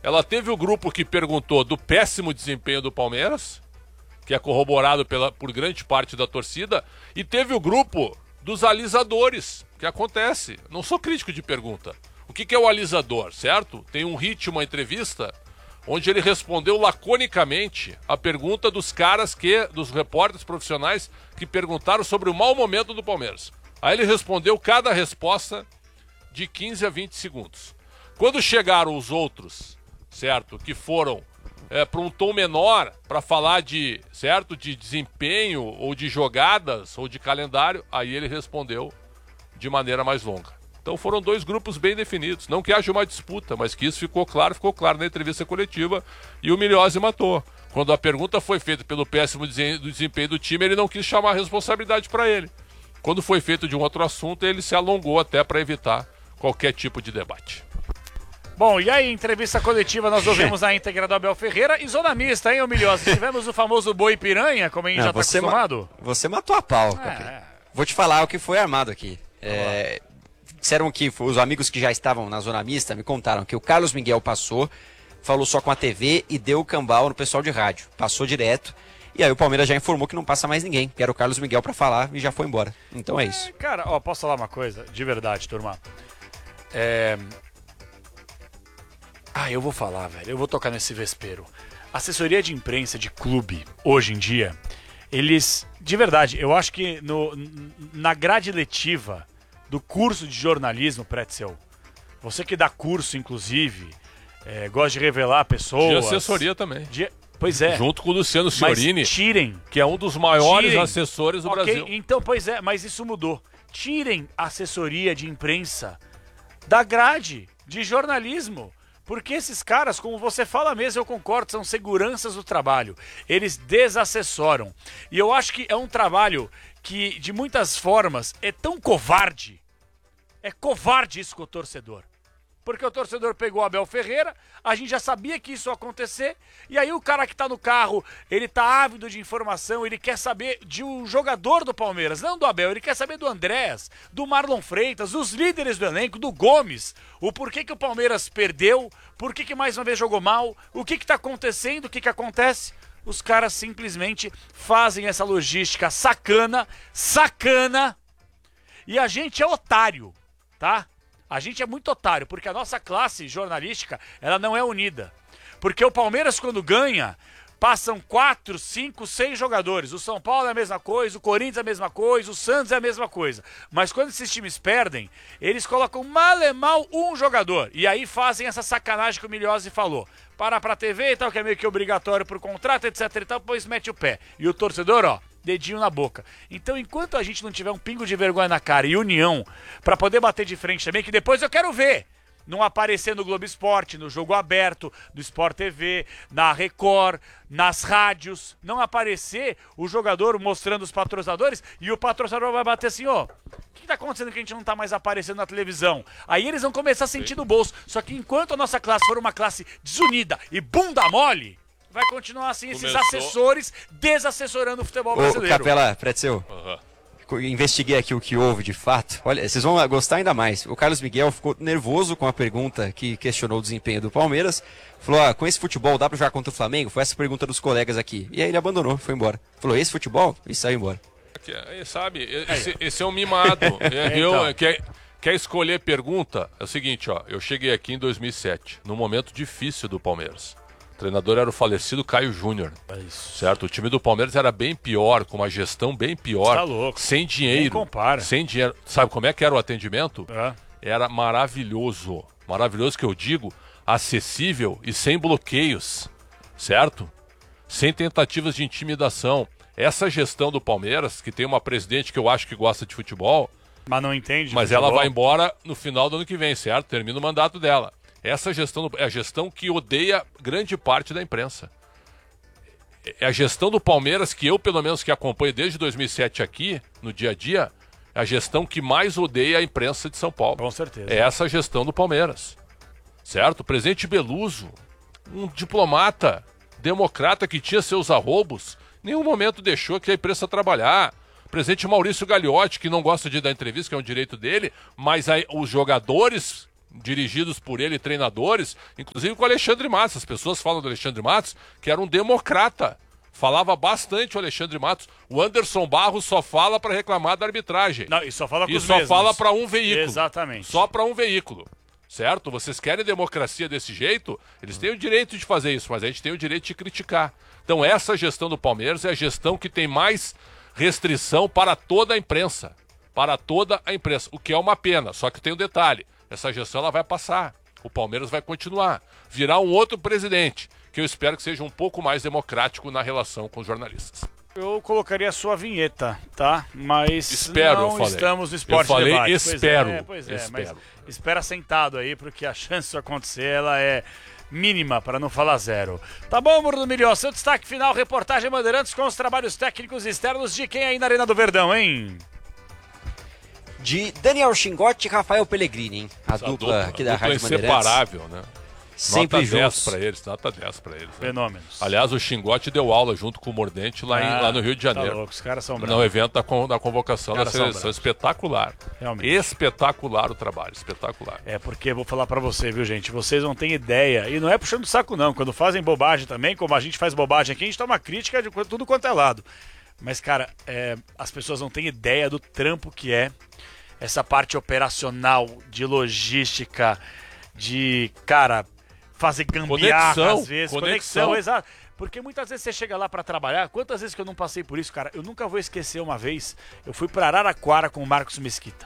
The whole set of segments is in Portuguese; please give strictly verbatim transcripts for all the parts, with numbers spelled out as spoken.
Ela teve o grupo que perguntou do péssimo desempenho do Palmeiras, que é corroborado pela, por grande parte da torcida, e teve o grupo dos alisadores, que acontece. Não sou crítico de pergunta. O que, que é o alisador, certo? Tem um ritmo, uma entrevista, onde ele respondeu laconicamente a pergunta dos caras que, dos repórteres profissionais que perguntaram sobre o mau momento do Palmeiras. Aí ele respondeu cada resposta de quinze a vinte segundos. Quando chegaram os outros, certo, que foram é, para um tom menor, para falar de, certo, de desempenho, ou de jogadas, ou de calendário, aí ele respondeu de maneira mais longa. Então foram dois grupos bem definidos. Não que haja uma disputa, mas que isso ficou claro, ficou claro na entrevista coletiva, e o Milhose matou. Quando a pergunta foi feita pelo péssimo desempenho do time, ele não quis chamar a responsabilidade para ele. Quando foi feito de um outro assunto, ele se alongou até para evitar qualquer tipo de debate. Bom, e aí, entrevista coletiva, nós ouvimos na íntegra do Abel Ferreira e zona mista, hein, ô Milhose? Tivemos o famoso boi piranha, como a gente não, já está acostumado? Ma- você matou a pau, Capri. É. Vou te falar o que foi armado aqui. É, disseram que os amigos que já estavam na zona mista me contaram que o Carlos Miguel passou, falou só com a T V e deu o cambal no pessoal de rádio. Passou direto. E aí o Palmeiras já informou que não passa mais ninguém, que era o Carlos Miguel pra falar e já foi embora. Então é isso. É, cara, ó, posso falar uma coisa? De verdade, turma. É... Ah, eu vou falar, velho. Eu vou tocar nesse vespeiro. Assessoria de imprensa de clube, hoje em dia, eles... De verdade, eu acho que no, na grade letiva do curso de jornalismo, Pretzel, você que dá curso, inclusive, é, gosta de revelar pessoas... De assessoria também. De... Pois é. Junto com o Luciano Fiorini, mas tirem, que é um dos maiores tirem, assessores do okay, Brasil. Então, pois é, mas isso mudou. Tirem a assessoria de imprensa da grade de jornalismo. Porque esses caras, como você fala mesmo, eu concordo, são seguranças do trabalho. Eles desassessoram. E eu acho que é um trabalho que, de muitas formas, é tão covarde. É covarde isso com o torcedor. Porque o torcedor pegou o Abel Ferreira, a gente já sabia que isso ia acontecer, e aí o cara que tá no carro, ele tá ávido de informação, ele quer saber de um jogador do Palmeiras, não do Abel, ele quer saber do Andrés, do Marlon Freitas, dos líderes do elenco, do Gomes, o porquê que o Palmeiras perdeu, por que que mais uma vez jogou mal, o que que tá acontecendo, o que que acontece. Os caras simplesmente fazem essa logística sacana, sacana, e a gente é otário, tá? A gente é muito otário, porque a nossa classe jornalística, ela não é unida. Porque o Palmeiras, quando ganha, passam quatro, cinco, seis jogadores. O São Paulo é a mesma coisa, o Corinthians é a mesma coisa, o Santos é a mesma coisa. Mas quando esses times perdem, eles colocam mal e mal um jogador. E aí fazem essa sacanagem que o Milhose falou. Para pra T V e tal, que é meio que obrigatório por contrato, etc e tal, depois mete o pé. E o torcedor, ó, dedinho na boca. Então, enquanto a gente não tiver um pingo de vergonha na cara e união pra poder bater de frente também, que depois eu quero ver não aparecer no Globo Esporte, no Jogo Aberto, no Sport T V, na Record, nas rádios, não aparecer o jogador mostrando os patrocinadores e o patrocinador vai bater assim, ó, o que tá acontecendo que a gente não tá mais aparecendo na televisão? Aí eles vão começar a sentir no bolso. Só que enquanto a nossa classe for uma classe desunida e bunda mole, vai continuar assim, Começou. esses assessores desassessorando o futebol brasileiro. Ô, Capela, Pretzel, uhum. investiguei aqui o que houve de fato. Olha, vocês vão gostar ainda mais. O Carlos Miguel ficou nervoso com a pergunta que questionou o desempenho do Palmeiras. Falou, ah, com esse futebol dá pra jogar contra o Flamengo? Foi essa pergunta dos colegas aqui. E aí ele abandonou, foi embora. Falou, esse futebol? E saiu embora. É, sabe, esse, esse é um mimado. é, eu, então. quer, quer escolher pergunta? É o seguinte, ó, eu cheguei aqui em dois mil e sete, num momento difícil do Palmeiras. O treinador era o falecido Caio Júnior, certo? O time do Palmeiras era bem pior, com uma gestão bem pior, tá louco. sem dinheiro, compara. sem dinheiro. Sabe como é que era o atendimento? É. Era maravilhoso, maravilhoso que eu digo, acessível e sem bloqueios, certo? Sem tentativas de intimidação. Essa gestão do Palmeiras, que tem uma presidente que eu acho que gosta de futebol, mas não entende. Mas futebol. Ela vai embora no final do ano que vem, certo? Termina o mandato dela. Essa gestão é a gestão que odeia grande parte da imprensa. É a gestão do Palmeiras que eu, pelo menos, que acompanho desde dois mil e sete aqui, no dia a dia, é a gestão que mais odeia a imprensa de São Paulo. Com certeza. É essa gestão do Palmeiras. Certo? O presidente Beluso, um diplomata, democrata que tinha seus arrobos, em nenhum momento deixou que a imprensa trabalhar. O presidente Maurício Gagliotti, que não gosta de dar entrevista, que é um direito dele, mas aí, os jogadores dirigidos por ele, treinadores, inclusive com o Alexandre Matos. As pessoas falam do Alexandre Matos, que era um democrata. Falava bastante o Alexandre Matos. O Anderson Barros só fala para reclamar da arbitragem. Não, e só fala com E os só mesmos. fala para um veículo. Exatamente. Só para um veículo. Certo? Vocês querem democracia desse jeito? Eles têm o direito de fazer isso, mas a gente tem o direito de criticar. Então essa gestão do Palmeiras é a gestão que tem mais restrição para toda a imprensa. Para toda a imprensa. O que é uma pena, só que tem um detalhe. Essa gestão ela vai passar. O Palmeiras vai continuar. Virá um outro presidente, que eu espero que seja um pouco mais democrático na relação com os jornalistas. Eu colocaria a sua vinheta, tá? Mas espero, não eu falei. estamos no Esporte Eu falei Debate. espero. Pois é, pois é, espero. mas espera sentado aí, porque a chance disso acontecer, ela é mínima, para não falar zero. Tá bom, Bruno Milhão, seu destaque final, reportagem Bandeirantes com os trabalhos técnicos externos de quem aí na Arena do Verdão, hein? De Daniel Chingotti e Rafael Pellegrini, hein? A Essa dupla aqui da dupla Rádio Bandeirantes. inseparável, né? Sempre nota dez juntos. para eles, nota dez para eles. Né? Fenômenos. Aliás, o Xingote deu aula junto com o Mordente lá, em, Ah, lá no Rio de Janeiro. Tá louco, os caras são bravos. No evento da, con- da convocação da Caras são seleção. bravos. Espetacular. Realmente. Espetacular o trabalho, espetacular. É porque, vou falar pra você, viu, gente? Vocês não têm ideia. E não é puxando o saco, não. Quando fazem bobagem também, como a gente faz bobagem aqui, a gente toma crítica de tudo quanto é lado. Mas, cara, é, as pessoas não têm ideia do trampo que é essa parte operacional, de logística, de, cara, fazer gambiarra Conexão, às vezes. conexão. Conexão, exato. Porque muitas vezes você chega lá pra trabalhar, quantas vezes que eu não passei por isso, cara? Eu nunca vou esquecer uma vez, eu fui pra Araraquara com o Marcos Mesquita.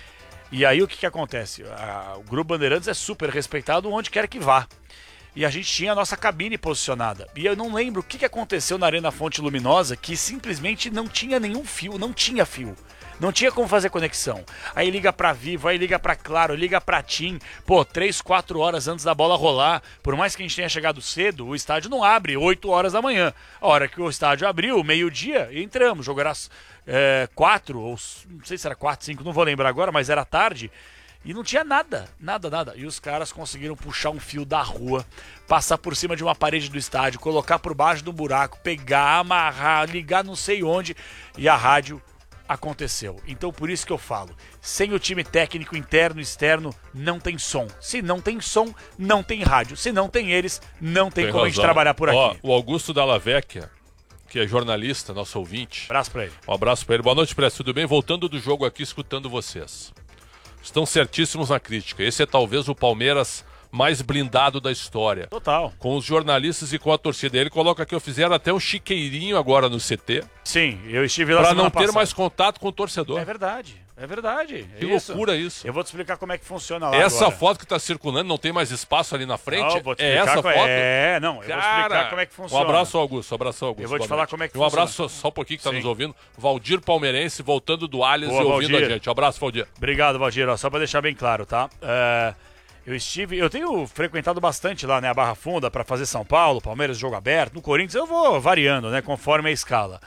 E aí o que que acontece? A- o Grupo Bandeirantes é super respeitado onde quer que vá. E a gente tinha a nossa cabine posicionada. E eu não lembro o que que aconteceu na Arena Fonte Luminosa, que simplesmente não tinha nenhum fio, não tinha fio. Não tinha como fazer conexão. Aí liga pra Vivo, aí liga pra Claro, liga pra TIM. Pô, três, quatro horas antes da bola rolar. Por mais que a gente tenha chegado cedo, o estádio não abre oito horas da manhã. A hora que o estádio abriu, meio-dia, entramos. O jogo era é, quatro, ou não sei se era quatro, cinco, não vou lembrar agora, mas era tarde. E não tinha nada, nada, nada. E os caras conseguiram puxar um fio da rua, passar por cima de uma parede do estádio, colocar por baixo do buraco, pegar, amarrar, ligar não sei onde. E a rádio aconteceu. Então por isso que eu falo, sem o time técnico interno e externo, não tem som. Se não tem som, não tem rádio. Se não tem eles, não tem, Tem como a gente razão. trabalhar por Ó, aqui. o Augusto Dalla Vecchia, que é jornalista, nosso ouvinte. Abraço pra ele. Um abraço para ele. Boa noite, Press. Tudo bem? Voltando do jogo aqui, escutando vocês. Estão certíssimos na crítica. Esse é talvez o Palmeiras mais blindado da história. Total. Com os jornalistas e com a torcida. Ele coloca aqui, eu fizeram até um chiqueirinho agora no C T, Sim, eu estive lá para semana não ter passada. mais contato com o torcedor. É verdade, é verdade. Que é isso. loucura isso. Eu vou te explicar como é que funciona lá Essa agora. foto que está circulando, não tem mais espaço ali na frente? Não, eu vou te É explicar essa qual- foto? É, não, eu vou te explicar Cara, como é que um funciona. abraço, Augusto. Um abraço, Augusto. Eu vou te Boa falar noite. como é que Um funciona. abraço, só, só um pouquinho que está Sim. nos ouvindo. Valdir Palmeirense, voltando do Allianz Boa, e ouvindo Valdir. a gente. Um abraço, Valdir. Obrigado, Valdir. Ó, só pra deixar bem claro, tá? É, eu estive, eu tenho frequentado bastante lá, né, a Barra Funda para fazer São Paulo, Palmeiras, jogo aberto. No Corinthians eu vou variando, né, conforme a escala.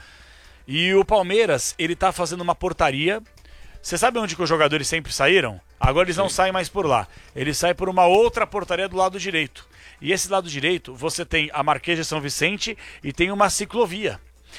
E o Palmeiras, ele tá fazendo uma portaria. Você sabe onde que os jogadores sempre saíram? Agora eles não saem mais por lá. Eles saem por uma outra portaria do lado direito. E esse lado direito, você tem a Marquês de São Vicente e tem uma ciclovia.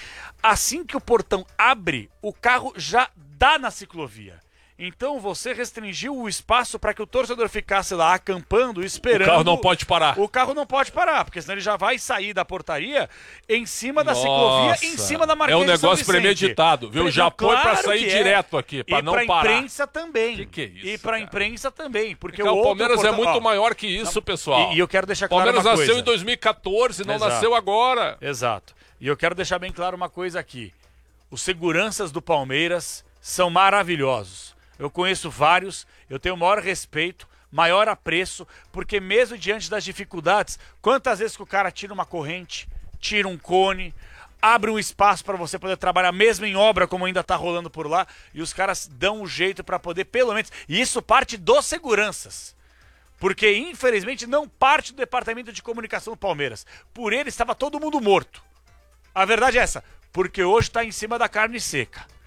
Assim que o portão abre, o carro já dá na ciclovia. Então você restringiu o espaço para que o torcedor ficasse lá acampando, esperando. O carro não pode parar. O carro não pode parar, porque senão ele já vai sair da portaria em cima da Nossa. ciclovia, em cima da Marquês É um de São negócio Vicente. premeditado, viu? Pre- Já põe pra claro sair que é. direto aqui, pra e não pra parar. imprensa também. Que que é isso, E pra cara? imprensa também, porque Cara, o o outro Palmeiras portão- é muito ó, maior que isso, pessoal. E, e eu quero deixar O claro Palmeiras uma nasceu coisa. em dois mil e catorze, não Exato. nasceu agora. Exato. E eu quero deixar bem claro uma coisa aqui. Os seguranças do Palmeiras são maravilhosos. Eu conheço vários, eu tenho o maior respeito, maior apreço, porque mesmo diante das dificuldades, quantas vezes que o cara tira uma corrente, tira um cone, abre um espaço para você poder trabalhar, mesmo em obra, como ainda tá rolando por lá, e os caras dão um jeito para poder, pelo menos, e isso parte dos seguranças. Porque, infelizmente, não parte do departamento de comunicação do Palmeiras. Por ele estava todo mundo morto. A verdade é essa, porque hoje está em cima da carne seca.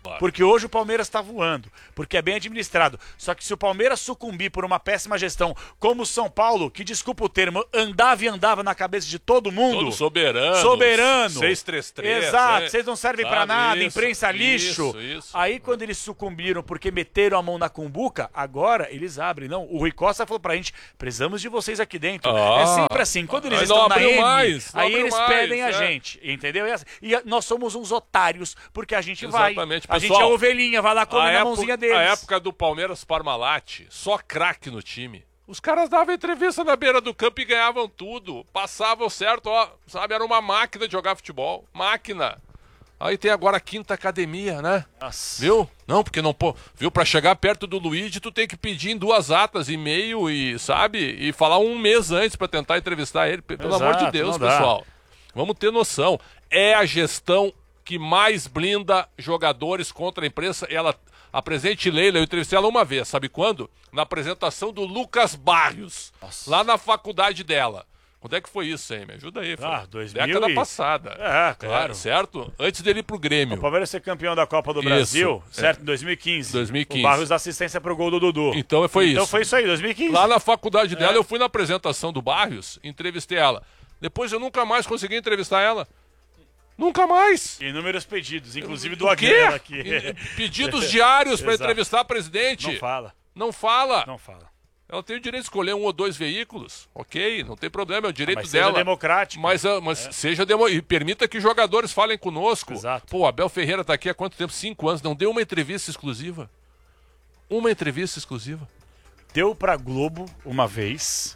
Claro. Porque hoje o Palmeiras está voando, porque é bem administrado. Só que se o Palmeiras sucumbir por uma péssima gestão, como o São Paulo, que, desculpa o termo, andava e andava na cabeça de todo mundo. Todo soberano. Soberano. seiscentos e trinta e três. Exato, né? vocês não servem Sabe, pra nada, isso, imprensa lixo. Isso, isso. Aí quando eles sucumbiram porque meteram a mão na cumbuca, agora eles abrem. Não, o Rui Costa falou pra gente, precisamos de vocês aqui dentro. Ah, é sempre assim, quando eles aí estão não na abriu M, mais, não aí abriu eles mais, pedem a é. gente, entendeu? E, assim, e nós somos uns otários, porque a gente Exatamente, vai. A pessoal. gente é ovelhinha, vai lá comer A na época, mãozinha deles. a época do Palmeiras Parmalat, só craque no time. Os caras davam entrevista na beira do campo e ganhavam tudo. Passavam certo, ó, sabe? Era uma máquina de jogar futebol. Máquina. Aí tem agora a quinta academia, né? Nossa. Viu? Não, porque não pô, viu? Pra chegar perto do Luigi, tu tem que pedir em duas atas, e-mail e, sabe? E falar um mês antes pra tentar entrevistar ele. Pelo Exato, amor de Deus, não dá. pessoal. Vamos ter noção. É a gestão que mais blinda jogadores contra a imprensa. Ela, a presidente Leila, eu entrevistei ela uma vez, sabe quando? Na apresentação do Lucas Barrios, Nossa. lá na faculdade dela. Quando é que foi isso, hein? Me ajuda aí. Foi Ah, dois mil década e- passada. É, claro. É, certo? Antes dele ir pro Grêmio. O Palmeiras ser campeão da Copa do Isso, Brasil, é. certo? Em dois mil e quinze. dois mil e quinze. O Barros dá assistência pro gol do Dudu. Então foi Então isso. foi isso aí, dois mil e quinze. Lá na faculdade dela, É. eu fui na apresentação do Barrios, entrevistei ela. Depois eu nunca mais consegui entrevistar ela. Nunca mais. Inúmeros pedidos, inclusive do O quê? Aguirre aqui. Pedidos diários para Exato. entrevistar a presidente. Não fala, Não fala. não fala. Ela tem o direito de escolher um ou dois veículos. Ok, não tem problema, é o direito Mas seja dela. democrático. Mas, ah, mas seja demo... e permita que os jogadores falem conosco. Exato. Pô, Abel Ferreira tá aqui há quanto tempo? Cinco anos. Não deu uma entrevista exclusiva. Uma entrevista exclusiva. Deu pra Globo uma vez,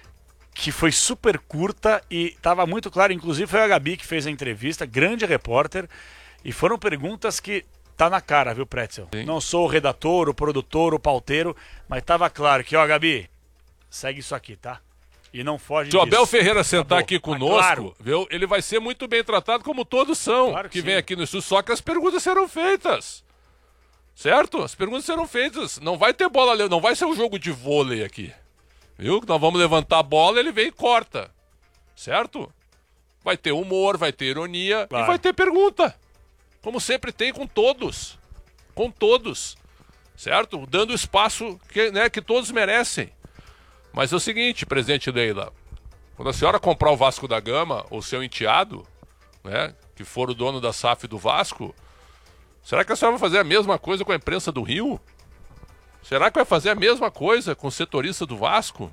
que foi super curta e tava muito claro, inclusive foi a Gabi que fez a entrevista, grande repórter, e foram perguntas que tá na cara, viu, Pretzel? Sim. Não sou o redator, o produtor, o pauteiro, mas tava claro que, ó, Gabi, segue isso aqui, tá? E não foge Se o disso. Abel Ferreira sentar Acabou. aqui Tá conosco, claro. viu, ele vai ser muito bem tratado, como todos são, Claro que que sim. vem aqui no estúdio, só que as perguntas serão feitas. Certo? As perguntas serão feitas. Não vai ter bola, le- não vai ser um jogo de vôlei aqui. Viu? Nós vamos levantar a bola, ele vem e corta. Certo? Vai ter humor, vai ter ironia Claro. e vai ter pergunta. Como sempre tem com todos. Com todos. Certo? Dando espaço que, né, que todos merecem. Mas é o seguinte, presidente Leila. Quando a senhora comprar o Vasco da Gama, ou seu enteado, né, que for o dono da S A F do Vasco, será que a senhora vai fazer a mesma coisa com a imprensa do Rio? Será que vai fazer a mesma coisa com o setorista do Vasco?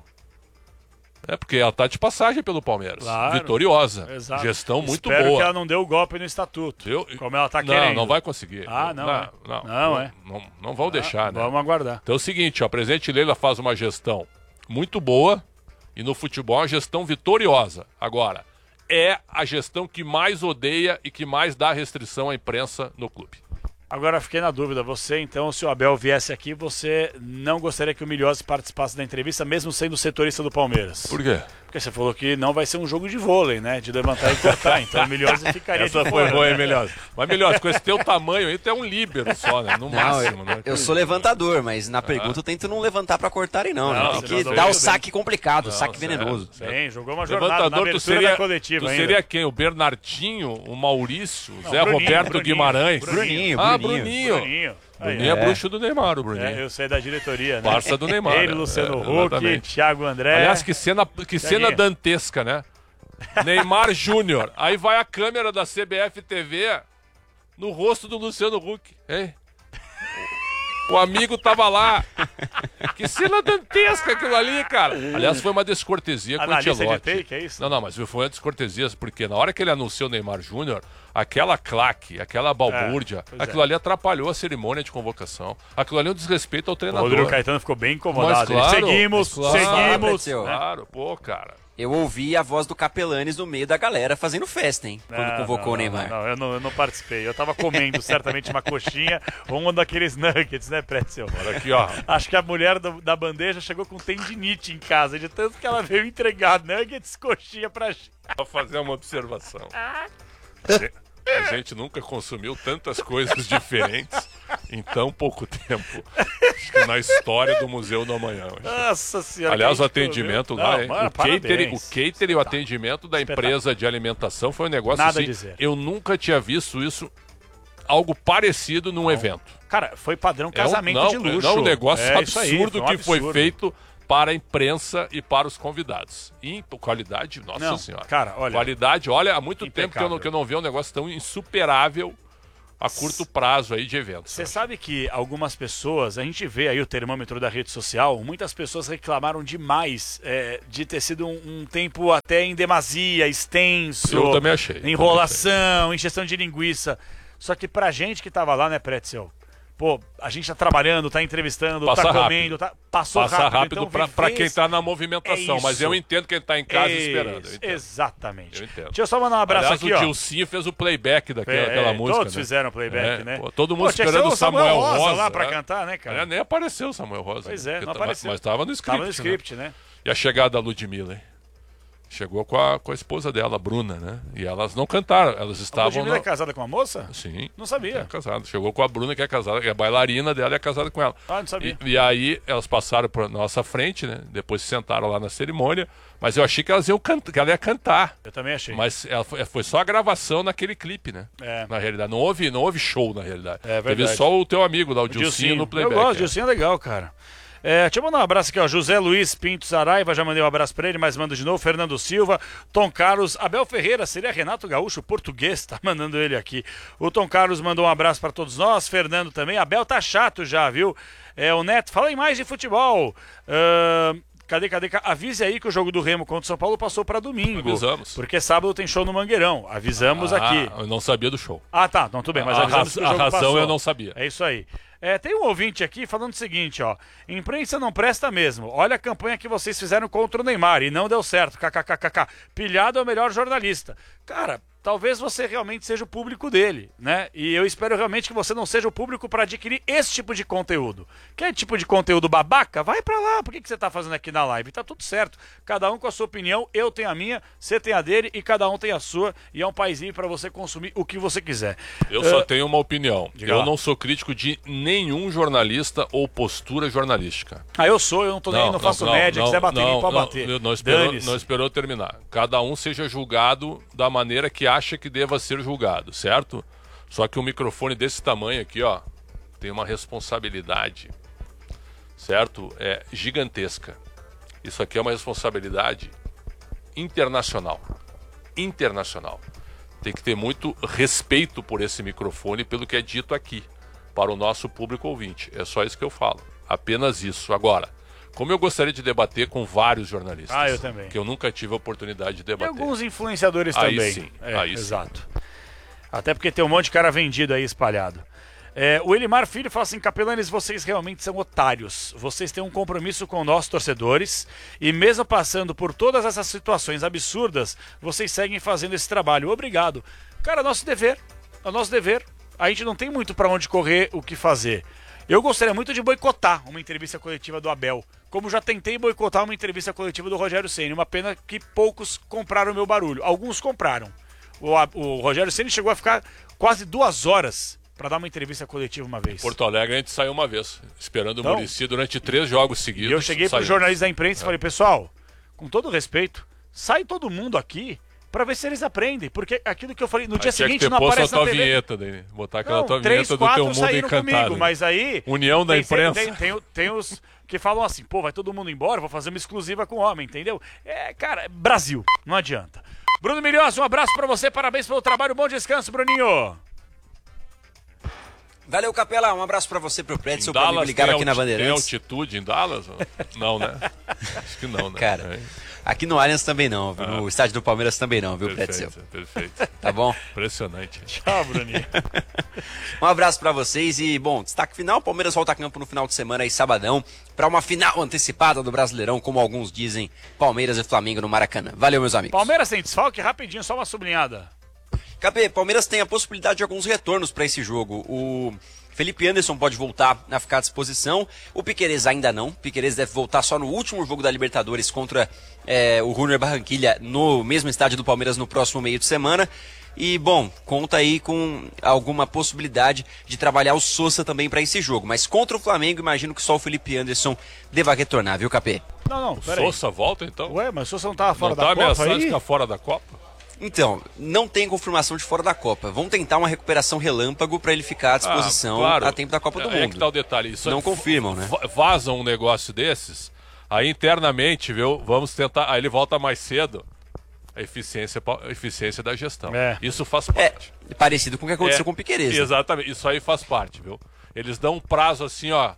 É porque ela tá de passagem pelo Palmeiras. Claro. Vitoriosa. Exato. Gestão muito Espero boa. que ela não dê o golpe no estatuto, Viu? como ela tá não, querendo. não vai conseguir. Ah, não, Não, é. não, Não, é. Não, não vão deixar, né? Vamos aguardar. Então é o seguinte, ó, a presidente Leila faz uma gestão muito boa e no futebol é uma gestão vitoriosa. Agora, é a gestão que mais odeia e que mais dá restrição à imprensa no clube. Agora fiquei na dúvida, você então, se o Abel viesse aqui, você não gostaria que o Milhose participasse da entrevista, mesmo sendo setorista do Palmeiras? Por quê? Porque você falou que não vai ser um jogo de vôlei, né? De levantar e cortar, então o Milhose ficaria Essa de foi fora. boa, hein, Melhose? Mas, Melhose, com esse teu tamanho aí, tu é um líbero só, né? No Não, máximo, eu, né? eu sou levantador, mas na pergunta eu tento não levantar pra cortarem, não. Não, né? você Tem que mandou dar o muito saque complicado, o saque sério, venenoso. sério. Bem, jogou uma jornada na Levantador, tu abertura seria, da coletiva tu ainda. seria quem? O Bernardinho, o Maurício, o Não, Zé Bruninho, Roberto Bruninho, Guimarães? Bruninho. Ah, Bruninho. Bruninho. Bruninho. Aí, Bruninho é, É. bruxo do Neymar, o Bruninho. É, eu sei da diretoria, né? Parça do Neymar. Ele, Luciano É, Huck, exatamente. Thiago André. Aliás, que cena, que cena aí. dantesca, né? Neymar Júnior. Aí vai a câmera da C B F T V no rosto do Luciano Huck. Hein? O amigo tava lá. Que cena dantesca aquilo ali, cara. Aliás, foi uma descortesia com o Analista de Ancelotti. take, é isso? Não, não, mas foi uma descortesia, porque na hora que ele anunciou o Neymar Júnior, aquela claque, aquela balbúrdia, É, pois aquilo é. ali atrapalhou a cerimônia de convocação. Aquilo ali é um desrespeito ao O treinador. Rodrigo Caetano ficou bem Mas incomodado. claro, seguimos, mas claro. seguimos. Claro, né? Claro, pô, cara. Eu ouvi a voz do Capelanes no meio da galera fazendo festa, hein? Quando Não, convocou não, o Neymar. Não, não, eu não, eu não participei. Eu tava comendo certamente uma coxinha ou um daqueles nuggets, né, Pretzel? Olha aqui, ó. Acho que a mulher do- da bandeja chegou com tendinite em casa, de tanto que ela veio entregar nuggets, coxinha pra gente. Vou fazer uma observação. A gente nunca consumiu tantas coisas diferentes em tão pouco tempo. Acho que na história do Museu do Amanhã. Nossa senhora. Aliás, o quem atendimento viu? lá, Não, hein? mano, o, catering, o parabéns. catering e o atendimento da Espetáculo. empresa de alimentação foi um negócio Nada a assim. dizer. Eu nunca tinha visto isso algo parecido num evento. Cara, foi padrão É um- casamento não, de luxo. Não, um negócio É isso aí, absurdo foi um que foi absurdo. feito para a imprensa e para os convidados. E qualidade, nossa Não, senhora. cara, olha- Qualidade, olha, há muito tempo que eu, Impecável. não, que eu não vejo um negócio tão insuperável a curto prazo aí de eventos. Você sabe que algumas pessoas, a gente vê aí o termômetro da rede social, muitas pessoas reclamaram demais é, de ter sido um, um tempo até em demasia, extenso. Eu também achei. Enrolação, encheção de linguiça. Só que pra gente que tava lá, né, Pretzel? Pô, a gente tá trabalhando, tá entrevistando, Passa tá rápido. comendo, tá, passou Passa rápido. rápido então pra, viver pra quem esse- tá na movimentação, É mas isso. eu entendo quem tá em casa Isso, esperando. eu entendo. Exatamente. Eu entendo. Deixa eu só mandar um abraço Aliás, aqui, o ó. Dilcinho fez o playback daquela É, aquela é, música. todos né? fizeram playback, É, né? pô, todo mundo Pô, tinha que esperando ser o Samuel Rosa, lá pra né? cantar, né, cara? É, nem apareceu o Samuel Rosa. Pois né? é, Porque não tava- apareceu. Mas estava no script. Tava no né? script, né? E a chegada da Ludmilla, hein? Chegou com a, com a esposa dela, a Bruna, né? E elas não cantaram, elas A estavam... Ludmilla na- é casada com uma moça? Sim. Não sabia. É casada. Chegou com a Bruna, que é casada, que é bailarina dela e é casada com ela. Ah, não sabia. E, e aí elas passaram por nossa frente, né? Depois se sentaram lá na cerimônia. Mas eu achei que elas iam cantar, que ela ia cantar. Eu também achei. Mas ela foi, foi só a gravação naquele clipe, né? É. Na realidade. Não houve, não houve show, na realidade. É Teve verdade. só o teu amigo lá, o, O Dilcinho, no playback. Eu gosto, o é. Dilcinho é legal, cara. É, deixa eu mandar um abraço aqui, ó. José Luiz Pinto Saraiva, já mandei um abraço pra ele, mas mando de novo. Fernando Silva, Tom Carlos, Abel Ferreira, seria Renato Gaúcho, português, tá mandando ele aqui. O Tom Carlos mandou um abraço pra todos nós, Fernando também. Abel tá chato já, viu? É, o Neto, falem mais de futebol. Ahn, Cadê, cadê? ca- Avise aí que o jogo do Remo contra o São Paulo passou pra domingo. Avisamos. Porque sábado tem show no Mangueirão. Avisamos Ah, aqui. eu não sabia do show. Ah, tá. Não, tudo bem, mas A avisamos raz- que o a jogo razão passou. eu não sabia. É isso aí. É, tem um ouvinte aqui falando o seguinte, ó. Imprensa não presta mesmo. Olha a campanha que vocês fizeram contra o Neymar e não deu certo. KKKKK. Pilhado é o melhor jornalista. Cara, talvez você realmente seja o público dele, né? E eu espero realmente que você não seja o público para adquirir esse tipo de conteúdo. Quer tipo de conteúdo babaca? Vai pra lá. Por que, que você tá fazendo aqui na live? Tá tudo certo. Cada um com a sua opinião. Eu tenho a minha, você tem a dele e cada um tem a sua. E é um paizinho para você consumir o que você quiser. Eu só Ah, tenho uma opinião. diga Eu lá. não sou crítico de nenhum jornalista ou postura jornalística. Ah, eu sou, eu não tô nem aí, não faço média, quiser bater em mim, pode não, bater. Não, não esperou, Dane-se. não esperou terminar. Cada um seja julgado da maneira que acha que deva ser julgado, certo? Só que um microfone desse tamanho aqui, ó, tem uma responsabilidade, certo? É gigantesca. Isso aqui é uma responsabilidade internacional. Internacional. Tem que ter muito respeito por esse microfone, pelo que é dito aqui, para o nosso público ouvinte. É só isso que eu falo. Apenas isso. Agora, como eu gostaria de debater com vários jornalistas. Ah, eu também. Que eu nunca tive a oportunidade de E debater. alguns influenciadores Aí também. sim, É, aí sim. exato. Até porque tem um monte de cara vendido aí espalhado. É, o Elimar Filho fala assim: Capelanes, vocês realmente são otários. Vocês têm um compromisso com nós, torcedores, e mesmo passando por todas essas situações absurdas, vocês seguem fazendo esse trabalho. Obrigado. Cara, é nosso dever. É o nosso dever. A gente não tem muito pra onde correr, o que fazer. Eu gostaria muito de boicotar uma entrevista coletiva do Abel, como já tentei boicotar uma entrevista coletiva do Rogério Ceni. Uma pena que poucos compraram o meu barulho. Alguns compraram. O, A- o Rogério Ceni chegou a ficar quase duas horas para dar uma entrevista coletiva uma vez. Porto Alegre a gente saiu uma vez, esperando Então, o Muricy durante três jogos seguidos. E eu cheguei para saiu. os jornalistas da imprensa e falei: pessoal, com todo respeito, sai todo mundo aqui para ver se eles aprendem. Porque aquilo que eu falei no Aí dia tinha que seguinte ter não posto aparece a tua na T V. vinheta, daí, botar aquela Não, tua três, vinheta do quatro teu mundo saíram encantado. comigo, mas aí... União da tem sempre- imprensa. Tem, tem, tem os que falam assim, pô, vai todo mundo embora, vou fazer uma exclusiva com o homem, entendeu? É, cara, Brasil, não adianta. Bruno Milhões, um abraço pra você, parabéns pelo trabalho, bom descanso, Bruninho. Valeu, Capela. Um abraço pra você, pro Prédio, Em seu amigo Dallas ligado tem aqui na alti- Tem Bandeirantes. altitude em Dallas? Não, né? Acho que não, né? Cara, É. aqui no Allianz também não, viu? No estádio do Palmeiras também não, viu, Prédio? Perfeito, perfeito. Tá bom? Impressionante. Tchau, Bruninho. Um abraço pra vocês e, bom, destaque final, Palmeiras volta a campo no final de semana aí, sabadão, pra uma final antecipada do Brasileirão, como alguns dizem, Palmeiras e Flamengo no Maracanã. Valeu, meus amigos. Palmeiras tem desfalque, rapidinho, só uma sublinhada. K P, Palmeiras tem a possibilidade de alguns retornos pra esse jogo. O Felipe Anderson pode voltar a ficar à disposição. O Piquerez ainda não. O Piquerez deve voltar só no último jogo da Libertadores contra é, o Junior Barranquilla no mesmo estádio do Palmeiras no próximo meio de semana. E, bom, conta aí com alguma possibilidade de trabalhar o Sousa também para esse jogo. Mas contra o Flamengo, imagino que só o Felipe Anderson deva retornar, viu, K P? Não, não, O peraí. Sousa volta, então? Ué, mas o Sousa não tava fora não da tá Copa ameaçado de aí? ficar fora da Copa? Então, não tem confirmação de fora da Copa. Vão tentar uma recuperação relâmpago para ele ficar à disposição ah, claro. a tempo da Copa do é, Mundo. É que tá o detalhe. Isso não é, confirmam, né? Vazam um negócio desses, aí internamente, viu? Vamos tentar. Aí ele volta mais cedo. A eficiência, a eficiência da gestão. É. Isso faz parte. É parecido com o que aconteceu é, com o Piquerez. Exatamente. Isso aí faz parte, viu? Eles dão um prazo assim, ó.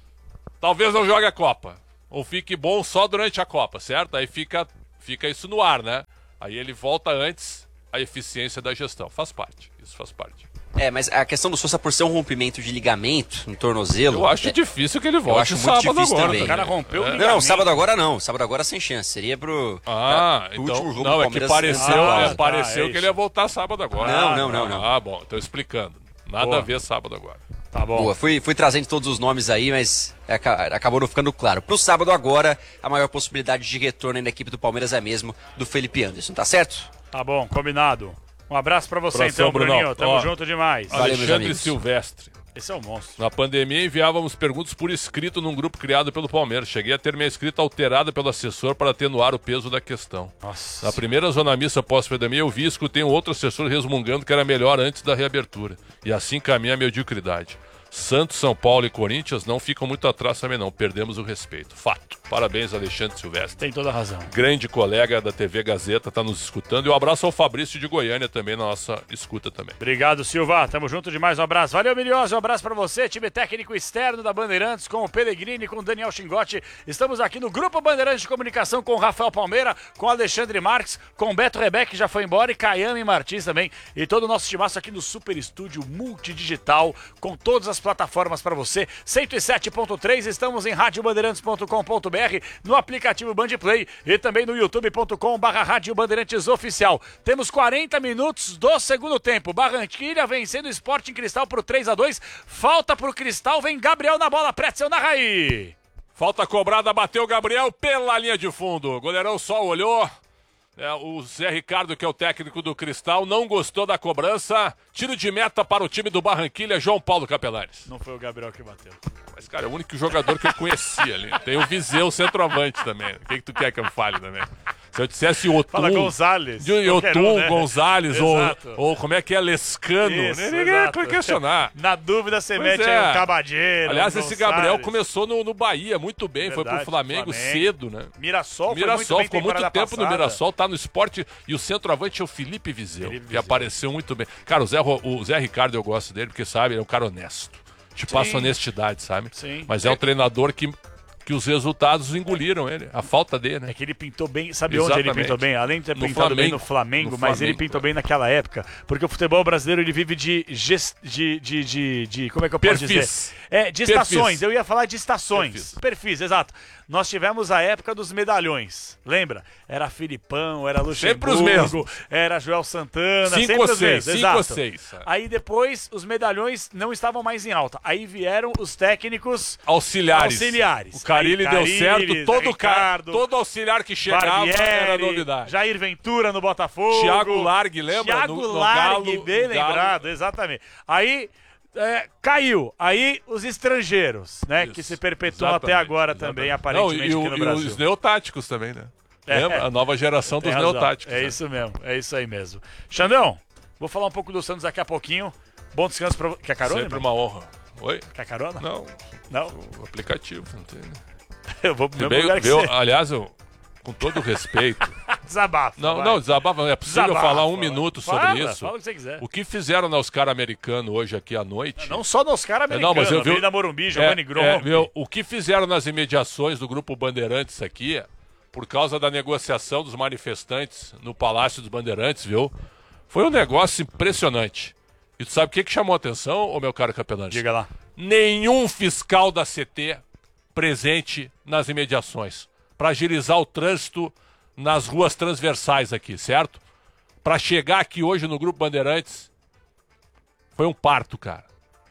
Talvez não jogue a Copa. Ou fique bom só durante a Copa, certo? Aí fica, fica isso no ar, né? Aí ele volta antes a eficiência da gestão. Faz parte. Isso faz parte. É, mas a questão do Sousa por ser um rompimento de ligamento no tornozelo... Eu acho é, difícil que ele volte. Eu acho muito difícil agora, também. O cara rompeu é. o Não, não, sábado agora não. Sábado agora sem chance. Seria pro, ah, pro então, último jogo não, do é que Palmeiras. pareceu, Ah, é, tá, pareceu é que ele ia voltar sábado agora. Não, não, não, não. Ah, bom. Estou explicando. Nada Boa. a ver sábado agora. Tá bom. Boa, fui, fui trazendo todos os nomes aí, mas acabou não ficando claro. Pro sábado agora, a maior possibilidade de retorno aí na equipe do Palmeiras é mesmo do Felipe Anderson, tá certo? Tá bom, combinado. Um abraço pra você Abração, então, Bruninho. Brunão. Tamo Ó, junto demais. Valeu, meus Alexandre amigos. Silvestre. Esse é o monstro. Na pandemia enviávamos perguntas por escrito num grupo criado pelo Palmeiras. Cheguei a ter minha escrita alterada pelo assessor para atenuar o peso da questão. Nossa. Na primeira zona mista pós-pandemia eu vi e escutei um outro assessor resmungando que era melhor antes da reabertura. E assim caminha a mediocridade. Santos, São Paulo e Corinthians não ficam muito atrás também não. Perdemos o respeito. Fato. Parabéns, Alexandre Silvestre. Tem toda a razão. Grande colega da T V Gazeta, está nos escutando. E um abraço ao Fabrício de Goiânia também, na nossa escuta também. Obrigado, Silva. Tamo junto demais. Um abraço. Valeu, Milioso. Um abraço pra você. Time técnico externo da Bandeirantes, com o Pellegrini, com o Daniel Chingotti. Estamos aqui no Grupo Bandeirantes de Comunicação com o Rafael Palmeira, com o Alexandre Marques, com o Beto Rebeck, que já foi embora, e Caiame Martins também. E todo o nosso timaço aqui no Super Estúdio Multidigital, com todas as plataformas para você. cento e sete ponto três, estamos em rádio bandeirantes ponto com ponto br, no aplicativo Bandplay e também no youtube ponto com barra Rádio Bandeirantes Oficial. Temos quarenta minutos do segundo tempo. Barranquilha vencendo o Sporting Cristal por três a dois. Falta pro Cristal, vem Gabriel na bola, Pretzel na Raí. Falta cobrada, bateu o Gabriel pela linha de fundo. O goleirão só olhou. É, o Zé Ricardo, que é o técnico do Cristal, não gostou da cobrança. Tiro de meta para o time do Barranquilha, João Paulo Capelares. Não foi o Gabriel que bateu. Mas, cara, é o único jogador que eu conhecia ali. Tem o Viseu, centroavante também. O que, que tu quer que eu fale também? Se eu dissesse Otum... Fala Gonzalez. Otum, um, né? Gonzalez, ou, ou como é que é, Lescano. Isso, ninguém ia questionar. Na dúvida, você Pois mete é. aí o Cabadeiro. Aliás, o esse Gonçalves. Gabriel começou no, no Bahia muito bem, Verdade, foi pro Flamengo, Flamengo. cedo, né? Mirassol, foi Mirassol muito bem ficou muito temporada tempo passada. no Mirassol, tá no esporte, e o centroavante é o Felipe Viseu, Felipe que Viseu. apareceu muito bem. Cara, o Zé, Ro- o Zé Ricardo eu gosto dele, porque sabe, ele é um cara honesto. Te passa honestidade, sabe? Sim. Mas é um treinador que, que os resultados engoliram ele, a falta dele, né? É que ele pintou bem, sabe onde ele Exatamente. pintou bem? Além de ter No pintado bem no Flamengo. Flamengo, No mas ele Flamengo, pintou é. bem naquela época, porque o futebol brasileiro ele vive de, gest, de, de, de, de como é que eu posso Perfis. dizer? É, de estações, Perfis. eu ia falar de estações. Perfis. Perfis, exato. Nós tivemos a época dos medalhões, lembra? Era Filipão, era Sempre os Luxemburgo, mesmos. era Joel Santana, Cinco sempre ou os seis, mesmos, cinco exato. ou seis, é. Aí depois os medalhões não estavam mais em alta, aí vieram os técnicos Auxiliares. auxiliares. O Carilli Aí, deu Carilli, certo, todo, Zé cara, Ricardo, todo auxiliar que chegava Barbieri, era novidade. Jair Ventura no Botafogo. Thiago Largue, lembra? Thiago No- no Largue, Galo, bem no Galo. lembrado, exatamente. Aí é, caiu. Aí os estrangeiros, né? Isso, Que se perpetuam exatamente, até agora exatamente. também, aparentemente, Não, e, o- aqui no e Brasil. os neotáticos também, né? É. Lembra? A nova geração Tem dos razão. neotáticos. É né? isso mesmo, é isso aí mesmo. Xandão, vou falar um pouco do Santos daqui a pouquinho. Bom descanso pra você. Quer carona? Sempre irmão? uma honra. Oi? Quer carona? Não, Não? o aplicativo. Não tem, né? Eu vou pro mesmo Veio- lugar que veio- você. aliás, eu, com todo respeito. Desabafo. Não, vai. não, desabafa, não é possível Desabafa, falar um vai. minuto sobre Fala, isso. Fala o que você quiser. O que fizeram na Oscar americano hoje aqui à noite? Não só no Oscar americano, Não, mas eu vi- Avenida Morumbi, Giovanni É, Grom. é, meu, o que fizeram nas imediações do Grupo Bandeirantes aqui, por causa da negociação dos manifestantes no Palácio dos Bandeirantes, viu? Foi um negócio impressionante. E tu sabe o que, que chamou a atenção, ô meu caro Capelante? Diga lá. Nenhum fiscal da C T presente nas imediações para agilizar o trânsito nas ruas transversais aqui, certo? Para chegar aqui hoje no Grupo Bandeirantes, foi um parto, cara.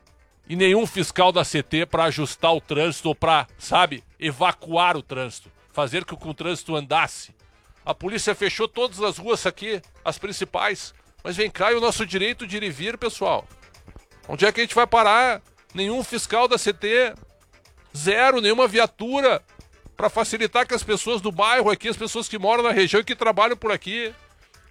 E nenhum fiscal da C T para ajustar o trânsito ou para, sabe, evacuar o trânsito, fazer com que o trânsito andasse. A polícia fechou todas as ruas aqui, as principais. Mas vem cá, e o nosso direito de ir e vir, pessoal. Onde é que a gente vai parar? Nenhum fiscal da C T, zero, nenhuma viatura para facilitar que as pessoas do bairro aqui, as pessoas que moram na região e que trabalham por aqui.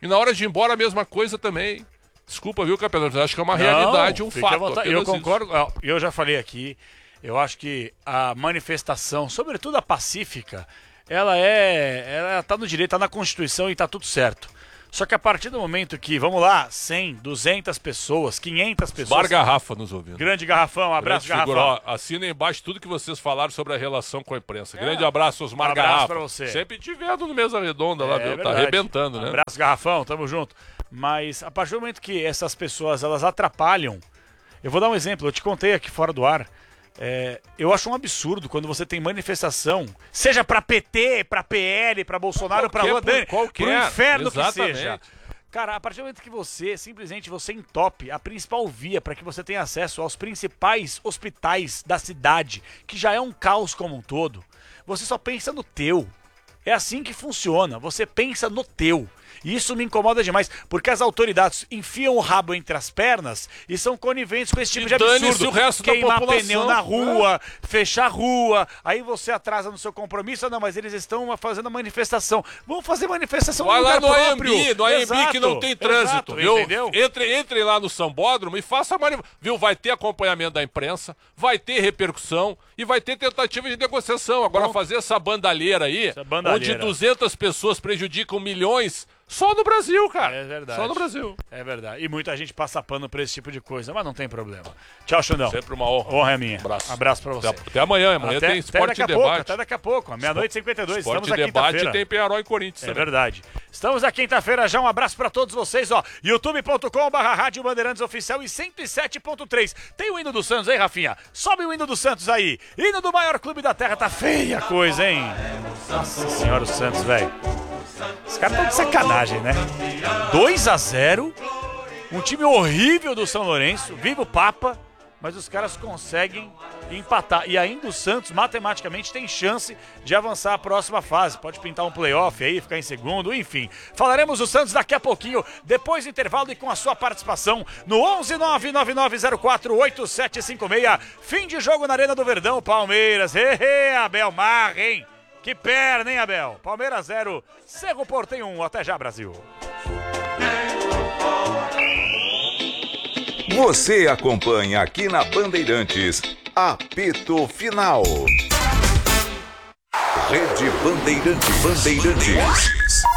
E na hora de ir embora, a mesma coisa também. Desculpa, viu, Capelão? Eu acho que é uma Não, realidade, um fique à fato. vontade. Eu apenas concordo, ó, eu já falei aqui, eu acho que a manifestação, sobretudo a pacífica, ela é. Ela tá no direito, tá na Constituição e tá tudo certo. Só que a partir do momento que, vamos lá, cem, duzentas pessoas, quinhentas pessoas. Bar Garrafa nos ouvindo. Grande Garrafão, abraço, Grande Garrafão. figura. Ó, assina embaixo tudo que vocês falaram sobre a relação com a imprensa. Grande abraço, Osmar Um abraço Garrafa. pra você. Sempre te vendo no Mesa Redonda lá, É viu? Tá verdade. arrebentando, né? Abraço, Garrafão, tamo junto. Mas a partir do momento que essas pessoas, elas atrapalham... Eu vou dar um exemplo, eu te contei aqui fora do ar. É, eu acho um absurdo quando você tem manifestação, seja pra P T, pra P L, pra Bolsonaro, pra Lula, por qualquer, pro inferno exatamente. que seja. Cara, a partir do momento que você, simplesmente você entope a principal via para que você tenha acesso aos principais hospitais da cidade, que já é um caos como um todo, você só pensa no teu. É assim que funciona, você pensa no teu. E isso me incomoda demais, porque as autoridades enfiam o rabo entre as pernas e são coniventes com esse tipo E de absurdo. dane-se o resto da Queimar população. pneu na rua, fechar a rua, aí você atrasa no seu compromisso. Ah, não, mas eles estão fazendo a manifestação. Vamos fazer manifestação Vai no lá lugar no próprio. A M B, no A M B que não Exato, tem trânsito, exato, viu? entendeu? Entre, entre lá no Sambódromo e faça a manifestação, viu? Vai ter acompanhamento da imprensa, vai ter repercussão e vai ter tentativa de negociação. Agora, Bom, fazer essa bandalheira aí, essa bandalheira. onde duzentas pessoas prejudicam milhões, só no Brasil, cara. É verdade. Só no Brasil. É verdade. E muita gente passa pano por esse tipo de coisa, mas não tem problema. Tchau, Xandão. Sempre uma honra. Honra é minha. Abraço. Abraço pra você. Até, até amanhã. Amanhã até, tem Esporte até daqui e a pouco, Debate. até daqui a pouco. Meia-noite e cinquenta e dois. Esporte Estamos e na Debate quinta-feira. tem Penharol e Corinthians. É também. verdade. Estamos na quinta-feira já. Um abraço pra todos vocês, ó. youtube ponto com barra Rádio Bandeirantes Oficial e cento e sete ponto três. Tem o hino do Santos, hein, Rafinha? Sobe o hino do Santos aí. Hino do maior clube da terra. Tá feia a coisa, hein? Nossa senhora, o Santos, velho. Os caras estão de sacanagem, né? dois a zero. Um time horrível do São Lourenço. Viva o Papa. Mas os caras conseguem empatar. E ainda o Santos, matematicamente, tem chance de avançar à próxima fase. Pode pintar um playoff aí, ficar em segundo, enfim. Falaremos do Santos daqui a pouquinho, depois do intervalo e com a sua participação no onze nove nove nove zero quatro oito sete cinco seis. Fim de jogo na Arena do Verdão, Palmeiras. Hehe, Abel Marra, hein? Que perna, hein, Abel? Palmeiras zero, Cerro Porteño um. Até já, Brasil. Você acompanha aqui na Bandeirantes, apito final. Rede Bandeirantes. Bandeirantes.